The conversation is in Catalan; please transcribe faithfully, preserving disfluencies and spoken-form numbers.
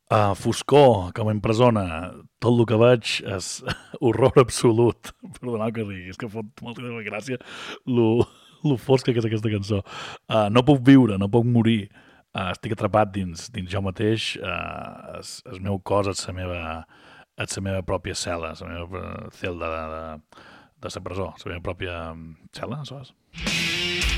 Uh, foscor, que m'empresona. Tot el que veig és horror absolut. Perdoneu que rigui, és que fot molta gràcia lo, lo fosca que és aquesta cançó. Uh, no puc viure, no puc morir. Uh, estic atrapat dins, dins jo mateix. Uh, és, el meu cos és la meva, és la meva pròpia cel·la, la meva celda de, de, de la presó, la meva pròpia cel·la, això és.